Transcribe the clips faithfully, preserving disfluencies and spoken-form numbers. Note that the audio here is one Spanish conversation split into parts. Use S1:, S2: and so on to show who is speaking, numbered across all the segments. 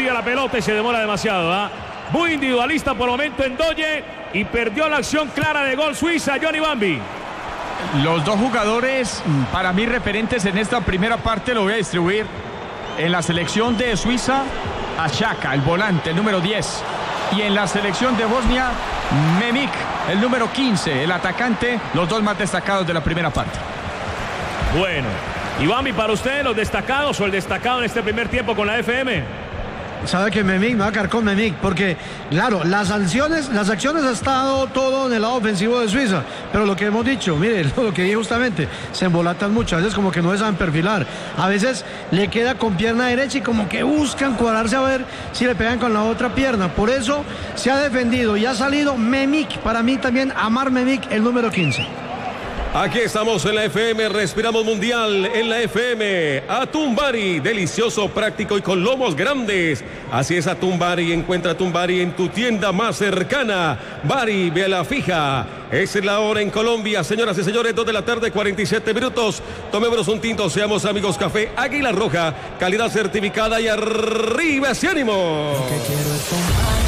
S1: pide la pelota y se demora demasiado, ¿eh? Muy individualista por el momento Ndoye y perdió la acción clara de gol Suiza, Johnny Bambi.
S2: Los dos jugadores, para mí, referentes en esta primera parte, lo voy a distribuir en la selección de Suiza a Xhaka, el volante, el número diez. Y en la selección de Bosnia, Memik, el número quince, el atacante, los dos más destacados de la primera parte.
S1: Bueno, y Bambi, para usted, los destacados o el destacado en este primer tiempo con la F M.
S3: Sabe que Memik, me va a quedar con Memik, porque, claro, las acciones, las acciones ha estado todo en el lado ofensivo de Suiza, pero lo que hemos dicho, mire, lo que dije justamente, se embolatan mucho, a veces como que no se saben perfilar, a veces le queda con pierna derecha y como que buscan cuadrarse a ver si le pegan con la otra pierna, por eso se ha defendido y ha salido Memik, para mí también Amar Memik, el número quince.
S4: Aquí estamos en la F M, respiramos mundial en la F M. Atún Bari, delicioso, práctico y con lomos grandes. Así es Atún Bari, encuentra Atún Bari en tu tienda más cercana. Bari, ve a la fija. Es la hora en Colombia, señoras y señores, dos de la tarde, cuarenta y siete minutos. Tomémonos un tinto, seamos amigos. Café Águila Roja, calidad certificada y arriba ese ánimo.
S5: Lo que quiero es tomar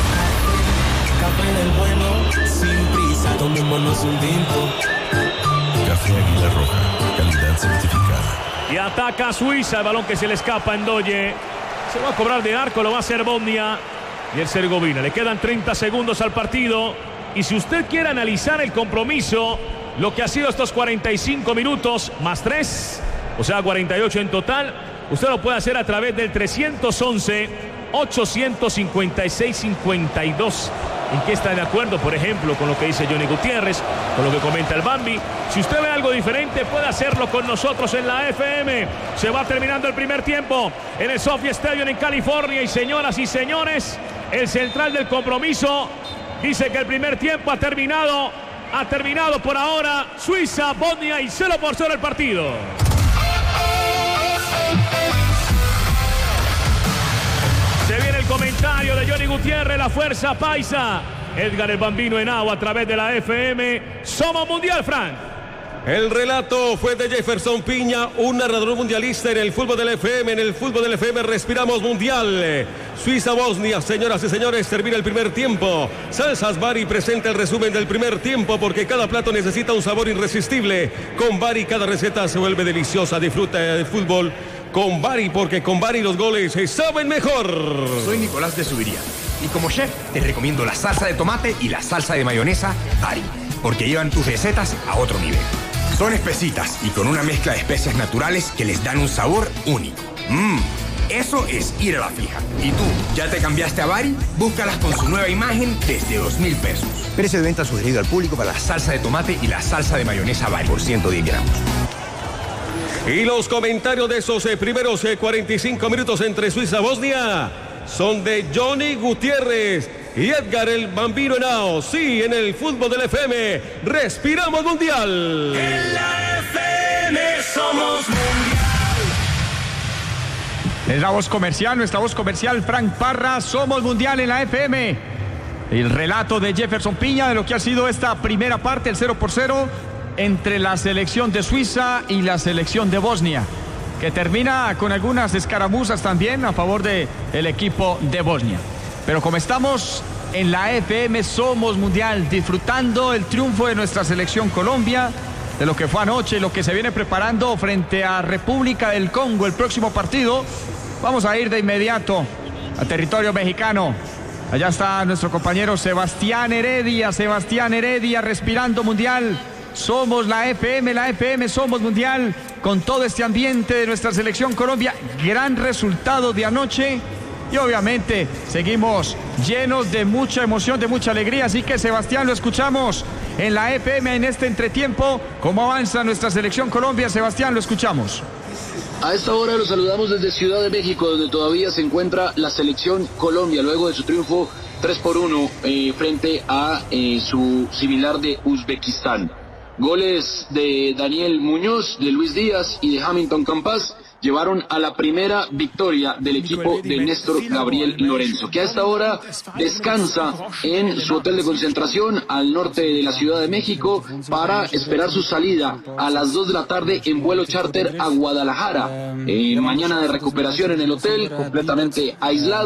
S5: café del bueno, sin prisa, tomémonos un tinto.
S6: Café Águila Roja, calidad certificada.
S1: Y ataca Suiza, el balón que se le escapa a Ndoye. Se va a cobrar de arco, lo va a hacer Bosnia y el Herzegovina. Le quedan treinta segundos al partido. Y si usted quiere analizar el compromiso, lo que ha sido estos cuarenta y cinco minutos más tres, o sea cuarenta y ocho en total, usted lo puede hacer a través del trescientos once, ochocientos cincuenta y seis, cincuenta y dos. ¿En qué está de acuerdo, por ejemplo, con lo que dice Johnny Gutiérrez, con lo que comenta el Bambi? Si usted ve algo diferente, puede hacerlo con nosotros en la F M. Se va terminando el primer tiempo en el SoFi Stadium en California. Y señoras y señores, el central del compromiso dice que el primer tiempo ha terminado. Ha terminado por ahora Suiza, Bosnia y cero por cero el partido. Se viene el comentario de Johnny Gutiérrez, la fuerza paisa. Edgar el Bambino Henao a través de la F M. Somos Mundial, Frank.
S4: El relato fue de Jefferson Piña, un narrador mundialista en el fútbol del F M. En el fútbol del F M respiramos mundial. Suiza-Bosnia, señoras y señores, termina el primer tiempo. Salsas Bari presenta el resumen del primer tiempo porque cada plato necesita un sabor irresistible. Con Bari cada receta se vuelve deliciosa. Disfruta del fútbol con Bari, porque con Bari los goles se saben mejor.
S7: Soy Nicolás de Subiría y como chef te recomiendo la salsa de tomate y la salsa de mayonesa Bari, porque llevan tus recetas a otro nivel. Son espesitas y con una mezcla de especias naturales que les dan un sabor único. Mmm, eso es ir a la fija. ¿Y tú, ya te cambiaste a Bari? Búscalas con su nueva imagen desde dos mil pesos. Precio de venta sugerido al público para la salsa de tomate y la salsa de mayonesa Bari por ciento diez gramos.
S4: Y los comentarios de esos eh, primeros eh, cuarenta y cinco minutos entre Suiza y Bosnia son de Johnny Gutiérrez y Edgar el Bambino Henao. Sí, en el fútbol del F M, respiramos mundial.
S5: En la F M somos mundial.
S2: Es la voz comercial, nuestra voz comercial, Frank Parra. Somos mundial en la F M. El relato de Jefferson Piña de lo que ha sido esta primera parte, el cero por cero. Entre la selección de Suiza y la selección de Bosnia, que termina con algunas escaramuzas también a favor del equipo de Bosnia. Pero como estamos en la F M, somos mundial, disfrutando el triunfo de nuestra selección Colombia, de lo que fue anoche y lo que se viene preparando frente a República del Congo el próximo partido. Vamos a ir de inmediato a territorio mexicano. Allá está nuestro compañero Sebastián Heredia, Sebastián Heredia respirando mundial. Somos la F M, la F M, somos mundial, con todo este ambiente de nuestra selección Colombia. Gran resultado de anoche y obviamente seguimos llenos de mucha emoción, de mucha alegría. Así que Sebastián, lo escuchamos en la F M en este entretiempo. ¿Cómo avanza nuestra selección Colombia? Sebastián, lo escuchamos.
S8: A esta hora los saludamos desde Ciudad de México, donde todavía se encuentra la selección Colombia, luego de su triunfo tres por uno eh, frente a eh, su similar de Uzbekistán. Goles de Daniel Muñoz, de Luis Díaz y de Hamilton Campas llevaron a la primera victoria del equipo de Néstor Gabriel Lorenzo, que a esta hora descansa en su hotel de concentración al norte de la Ciudad de México para esperar su salida a las dos de la tarde en vuelo charter a Guadalajara. Eh, mañana de recuperación en el hotel, completamente aislado.